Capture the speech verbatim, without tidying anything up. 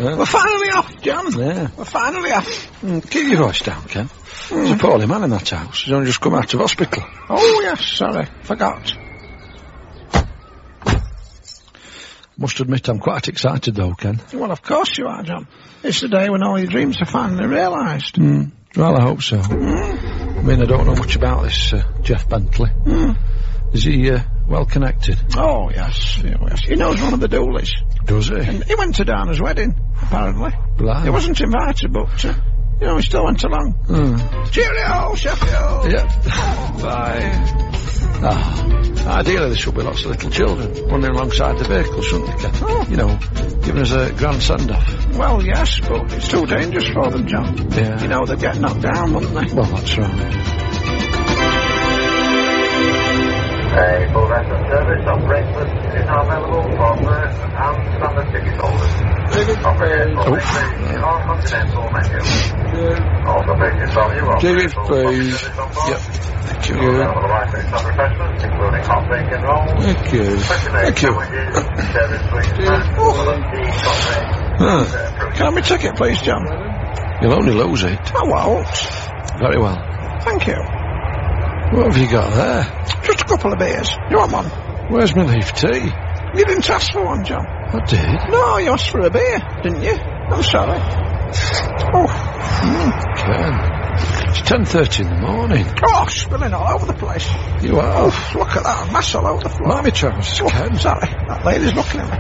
Yeah. We're finally off, John. Yeah. We're finally off. Mm, keep your voice down, Ken. Mm. There's a poorly man in that house. He's only just come out of hospital. Oh, yes, sorry. Forgot. Must admit I'm quite excited, though, Ken. Well, of course you are, John. It's the day when all your dreams are finally realised. Mm. Well, I hope so. Mm. I mean, I don't know much about this uh, Jeff Bentley. Mm. Is he uh, well connected? Oh, yes, yes. He knows one of the Dooleys. Does he? And he went to Dana's wedding, apparently. Blimey. He wasn't invited, but, uh, you know, he still went along. Mm. Cheerio, Sheffield! Yeah. Bye. Ah, ideally there should be lots of little children running alongside the vehicle, shouldn't they, Ken? Oh. You know, giving us a grand send-off. Well, yes, but it's too dangerous for them, John. Yeah. You know, they'd get knocked down, wouldn't they? Well, that's right. A full restaurant service of breakfast is now available for first and standard ticket holders. Operated for breakfast or continental menu. Also purchase value of David, please. Yep. Thank you. Otherwise, it's some refreshments, including hot bacon rolls. Thank you. Thank you. Service sweet Huh. Can I have my ticket, please, John? You'll only lose it. I won't. Very well. Thank you. What have you got there? Just a couple of beers. You want one? Where's my leaf tea? You didn't ask for one, John. I did. No, you asked for a beer, didn't you? I'm sorry. Oh. Mm, Ken. It's ten thirty in the morning. Oh, spilling all over the place. You are. Oh, look at that. Mass all over the floor. Marmy trousers, Oh, Ken. sorry. That lady's looking at me.